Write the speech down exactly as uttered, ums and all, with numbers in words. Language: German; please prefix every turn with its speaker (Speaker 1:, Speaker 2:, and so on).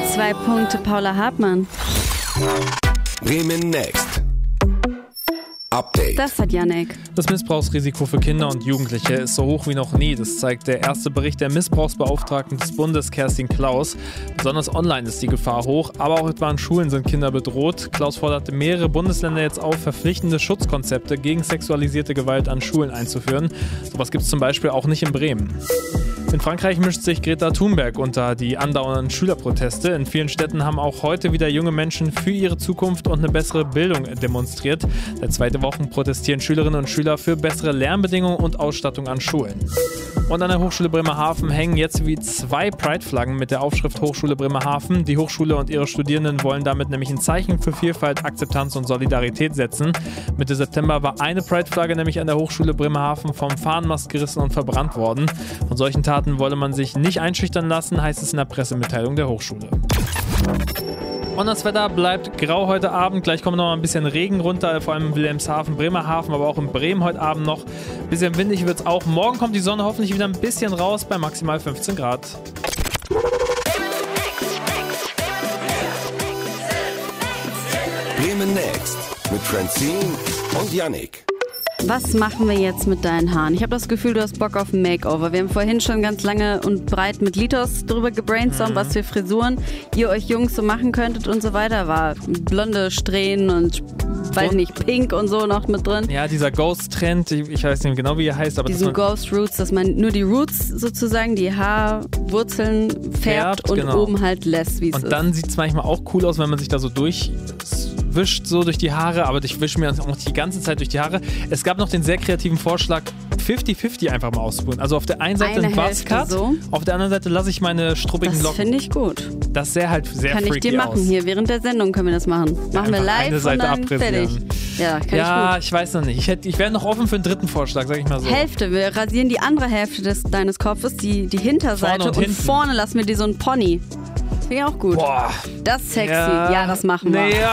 Speaker 1: Zwei Punkte, Paula Hartmann.
Speaker 2: Bremen Next. Update.
Speaker 1: Das hat Yannick.
Speaker 3: Das Missbrauchsrisiko für Kinder und Jugendliche ist so hoch wie noch nie. Das zeigt der erste Bericht der Missbrauchsbeauftragten des Bundes, Kerstin Klaus. Besonders online ist die Gefahr hoch, aber auch etwa an Schulen sind Kinder bedroht. Klaus forderte mehrere Bundesländer jetzt auf, verpflichtende Schutzkonzepte gegen sexualisierte Gewalt an Schulen einzuführen. Sowas gibt es zum Beispiel auch nicht in Bremen. In Frankreich mischt sich Greta Thunberg unter die andauernden Schülerproteste. In vielen Städten haben auch heute wieder junge Menschen für ihre Zukunft und eine bessere Bildung demonstriert. Seit zweite Wochen protestieren Schülerinnen und Schüler für bessere Lernbedingungen und Ausstattung an Schulen. Und an der Hochschule Bremerhaven hängen jetzt wie zwei Pride-Flaggen mit der Aufschrift Hochschule Bremerhaven. Die Hochschule und ihre Studierenden wollen damit nämlich ein Zeichen für Vielfalt, Akzeptanz und Solidarität setzen. Mitte September war eine Pride-Flagge nämlich an der Hochschule Bremerhaven vom Fahnenmast gerissen und verbrannt worden. Von solchen Taten wolle man sich nicht einschüchtern lassen, heißt es in der Pressemitteilung der Hochschule. Und das Wetter bleibt grau heute Abend. Gleich kommt noch mal ein bisschen Regen runter, vor allem in Wilhelmshaven, Bremerhaven, aber auch in Bremen heute Abend noch. Ein bisschen windig wird es auch. Morgen kommt die Sonne hoffentlich wieder ein bisschen raus bei maximal fünfzehn Grad.
Speaker 2: Bremen Next mit Francine und Yannick.
Speaker 1: Was machen wir jetzt mit deinen Haaren? Ich habe das Gefühl, du hast Bock auf ein Makeover. Wir haben vorhin schon ganz lange und breit mit Litos drüber gebrainstormt, mhm. was für Frisuren ihr euch Jungs so machen könntet und so weiter. War blonde Strähnen und, weiß nicht, pink und so noch mit drin.
Speaker 3: Ja, dieser Ghost-Trend, ich weiß nicht genau, wie er heißt. Aber
Speaker 1: Diesen Ghost Roots, dass man nur die Roots sozusagen, die Haarwurzeln färbt, färbt und genau. oben halt lässt, wie es ist.
Speaker 3: Und dann sieht es manchmal auch cool aus, wenn man sich da so durch... wischt so durch die Haare, aber ich wische mir auch die ganze Zeit durch die Haare. Es gab noch den sehr kreativen Vorschlag, fünfzig fünfzig einfach mal auszuprobieren. Also auf der einen Seite
Speaker 1: Eine
Speaker 3: ein Buzzcut,
Speaker 1: so.
Speaker 3: auf der anderen Seite lasse ich meine struppigen
Speaker 1: das
Speaker 3: Locken.
Speaker 1: Das finde ich gut.
Speaker 3: Das sähe halt sehr
Speaker 1: kann
Speaker 3: freaky
Speaker 1: ich dir machen
Speaker 3: aus.
Speaker 1: hier, während der Sendung können wir das machen. Machen
Speaker 3: ja,
Speaker 1: wir live
Speaker 3: eine Seite
Speaker 1: und dann fertig. Ja, kann
Speaker 3: ja
Speaker 1: ich gut.
Speaker 3: ich weiß noch nicht. Ich, hätte, ich wäre noch offen für einen dritten Vorschlag, sag ich mal so.
Speaker 1: Hälfte, wir rasieren die andere Hälfte des, deines Kopfes, die, die Hinterseite
Speaker 3: vorne und,
Speaker 1: und vorne lassen wir dir so einen Pony. Finde ich auch gut.
Speaker 3: Boah.
Speaker 1: Das ist sexy.
Speaker 3: Ja,
Speaker 1: ja das machen wir.
Speaker 3: Nee, ja.